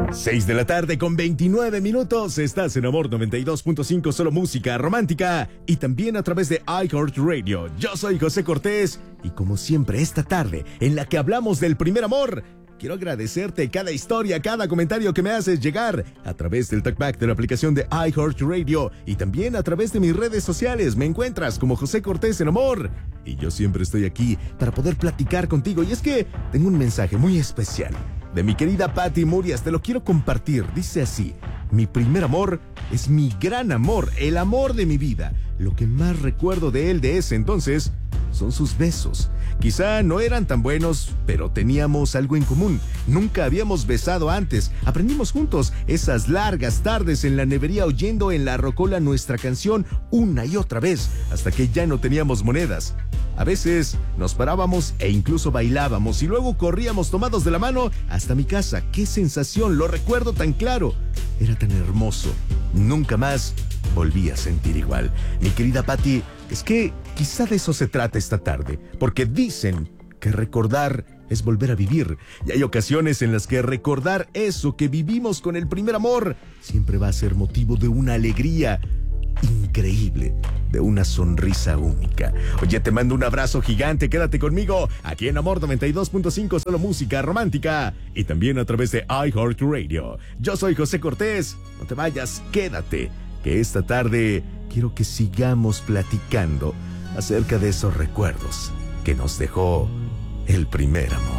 6 de la tarde con 29 minutos. Estás en Amor 92.5, solo música romántica. Y también a través de iHeartRadio. Yo soy José Cortés. Y como siempre, esta tarde, en la que hablamos del primer amor, quiero agradecerte cada historia, cada comentario que me haces llegar a través del talkback de la aplicación de iHeartRadio y también a través de mis redes sociales. Me encuentras como José Cortés en Amor. Y yo siempre estoy aquí para poder platicar contigo. Y es que tengo un mensaje muy especial de mi querida Patti Murias. Te lo quiero compartir. Dice así: mi primer amor es mi gran amor, el amor de mi vida. Lo que más recuerdo de él de ese entonces son sus besos. Quizá no eran tan buenos, pero teníamos algo en común. Nunca habíamos besado antes. Aprendimos juntos esas largas tardes en la nevería oyendo en la rocola nuestra canción una y otra vez, hasta que ya no teníamos monedas. A veces nos parábamos e incluso bailábamos y luego corríamos tomados de la mano hasta mi casa. ¡Qué sensación! Lo recuerdo tan claro. Era tan hermoso. Nunca más volví a sentir igual. Mi querida Patti, es que quizá de eso se trata esta tarde, porque dicen que recordar es volver a vivir. Y hay ocasiones en las que recordar eso que vivimos con el primer amor siempre va a ser motivo de una alegría increíble, de una sonrisa única. Oye, te mando un abrazo gigante. Quédate conmigo aquí en Amor 92.5, solo música romántica, y también a través de iHeartRadio. Yo soy José Cortés. No te vayas, quédate, que esta tarde quiero que sigamos platicando acerca de esos recuerdos que nos dejó el primer amor.